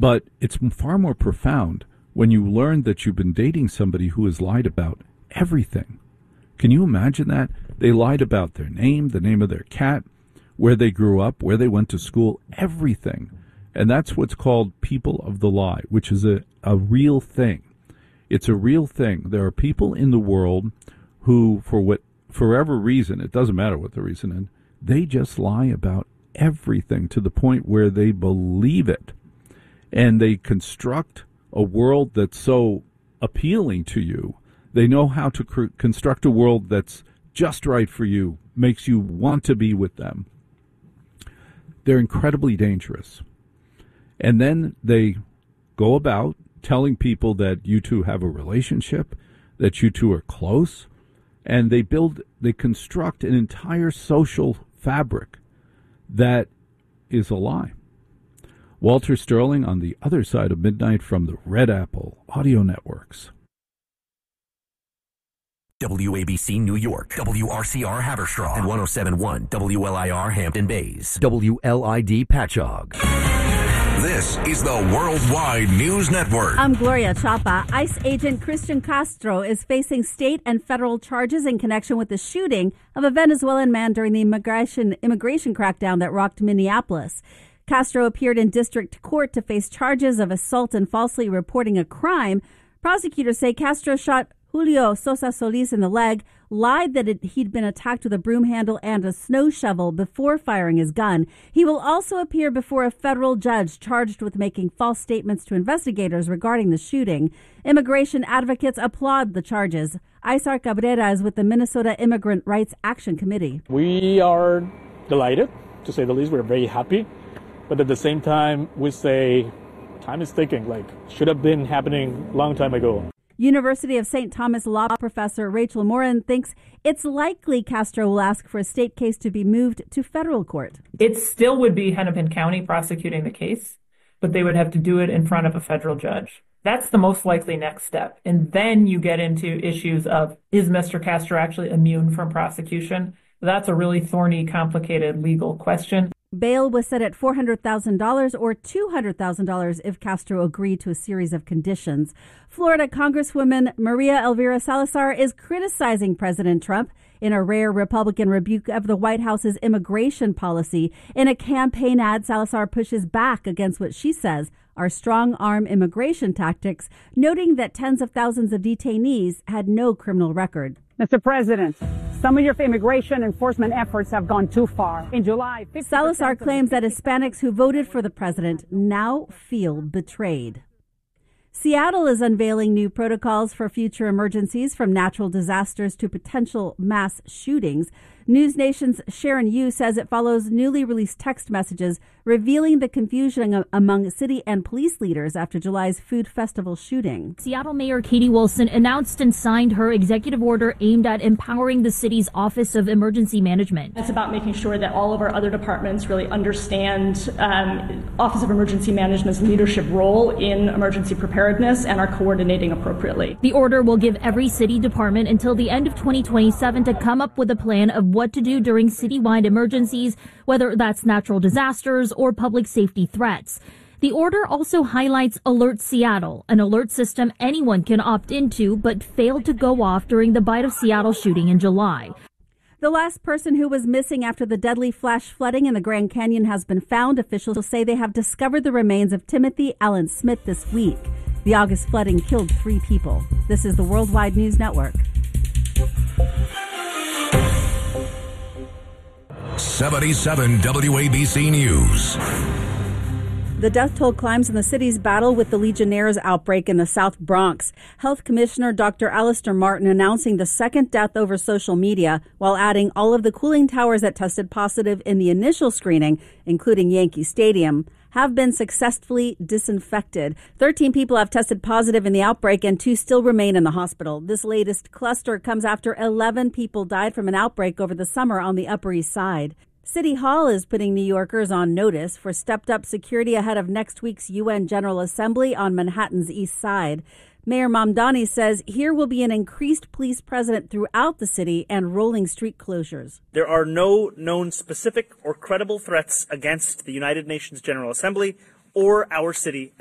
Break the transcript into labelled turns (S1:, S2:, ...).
S1: But it's far more profound when you learn that you've been dating somebody who has lied about everything. Can you imagine that? They lied about their name, the name of their cat, where they grew up, where they went to school, everything. And that's what's called people of the lie, which is a real thing. It's a real thing. There are people in the world who, for whatever reason, it doesn't matter what the reason is, they just lie about everything to the point where they believe it. And they construct a world that's so appealing to you. They know how to construct a world that's just right for you, makes you want to be with them. They're incredibly dangerous. And then they go about telling people that you two have a relationship, that you two are close, and they construct an entire social fabric that is a lie. Walter Sterling on the other side of midnight from the Red Apple Audio Networks.
S2: WABC New York, WRCR Haverstraw, and 107.1 WLIR Hampton Bays, WLID Patchogue. This is the Worldwide News Network.
S3: I'm Gloria Chapa. ICE agent Christian Castro is facing state and federal charges in connection with the shooting of a Venezuelan man during the immigration crackdown that rocked Minneapolis. Castro appeared in district court to face charges of assault and falsely reporting a crime. Prosecutors say Castro shot Julio Sosa Solis in the leg, lied that he'd been attacked with a broom handle and a snow shovel before firing his gun. He will also appear before a federal judge charged with making false statements to investigators regarding the shooting. Immigration advocates applaud the charges. Isar Cabrera is with the Minnesota Immigrant Rights Action Committee.
S4: We are delighted, to say the least. We're very happy. But at the same time, we say time is ticking, should have been happening a long time ago.
S3: University of St. Thomas law professor Rachel Morin thinks it's likely Castro will ask for a state case to be moved to federal court.
S5: It still would be Hennepin County prosecuting the case, but they would have to do it in front of a federal judge. That's the most likely next step. And then you get into issues of, is Mr. Castro actually immune from prosecution? That's a really thorny, complicated legal question.
S3: Bail was set at $400,000 or $200,000 if Castro agreed to a series of conditions. Florida Congresswoman Maria Elvira Salazar is criticizing President Trump in a rare Republican rebuke of the White House's immigration policy. In a campaign ad, Salazar pushes back against what she says are strong-arm immigration tactics, noting that tens of thousands of detainees had no criminal record.
S6: Mr. President, some of your immigration enforcement efforts have gone too far. In July,
S3: Salazar claims that Hispanics who voted for the president now feel betrayed. Seattle is unveiling new protocols for future emergencies, from natural disasters to potential mass shootings. News Nation's Sharon Yu says it follows newly released text messages revealing the confusion among city and police leaders after July's Food Festival shooting.
S7: Seattle Mayor Katie Wilson announced and signed her executive order aimed at empowering the city's Office of Emergency Management.
S8: It's about making sure that all of our other departments really understand Office of Emergency Management's leadership role in emergency preparedness and are coordinating appropriately.
S7: The order will give every city department until the end of 2027 to come up with a plan of what to do during citywide emergencies, whether that's natural disasters or public safety threats. The order also highlights Alert Seattle, an alert system anyone can opt into but failed to go off during the Bite of Seattle shooting in July.
S3: The last person who was missing after the deadly flash flooding in the Grand Canyon has been found. Officials say they have discovered the remains of Timothy Allen Smith this week. The August flooding killed 3 people. This is the Worldwide News Network.
S2: 77 WABC News.
S3: The death toll climbs in the city's battle with the Legionnaires outbreak in the South Bronx. Health Commissioner Dr. Alistair Martin announcing the second death over social media, while adding all of the cooling towers that tested positive in the initial screening, including Yankee Stadium, have been successfully disinfected. 13 people have tested positive in the outbreak and 2 still remain in the hospital. This latest cluster comes after 11 people died from an outbreak over the summer on the Upper East Side. City Hall is putting New Yorkers on notice for stepped-up security ahead of next week's UN General Assembly on Manhattan's East Side. Mayor Mamdani says here will be an increased police presence throughout the city and rolling street closures.
S9: There are no known specific or credible threats against the United Nations General Assembly or our city